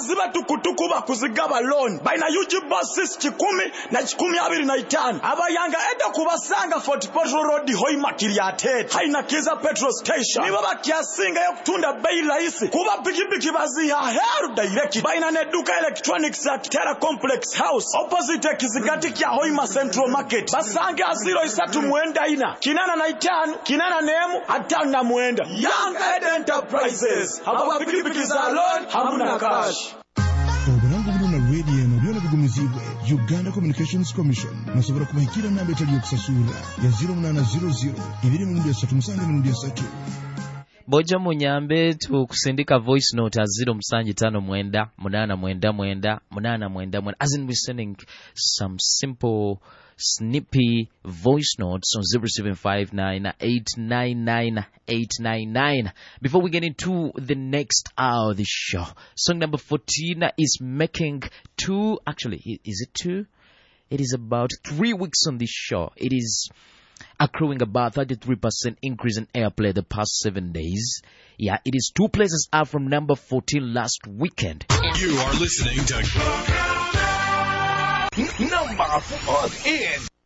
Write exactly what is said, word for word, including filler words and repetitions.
baziba tukutuku bakuzigaba loan baina U G buses kikumi na kikumi abiri na itano abayanga eda kubasanga Fort Portal Road Hoima Kiriate haina kiza petrol station niba bakyasinga yo kutunda bei rahisi kuba pikipiki baziha heru direct baina ne duka electronics at Terra Complex House opposite Kizigati kya Hoima Central Market basange aziro isatu mwenda ina kinana na itano kinana nemu atano na mwenda Young Ed Enterprises haba pikipiki za loan hamuna cash. Oburangu buno na radio no byona bigumizibwe Uganda Communications Commission nasobora kubahikira namba etali yokusasula ya zero munana zero zero ibiri mu ndya satu musange mu ndya satu. Boja munyambe tu kusindika voice note aziro msanji tano mwenda munana mwenda mwenda munana mwenda mwenda as in we sending some simple snippy voice notes on zero seven five nine eight nine nine eight nine nine. Before we get into the next hour of the show, song number fourteen is making two, actually, is it two? It is about three weeks on this show. It is accruing about thirty-three percent increase in airplay the past seven days. Yeah, it is two places out from number fourteen last weekend. You are listening to number fourteen.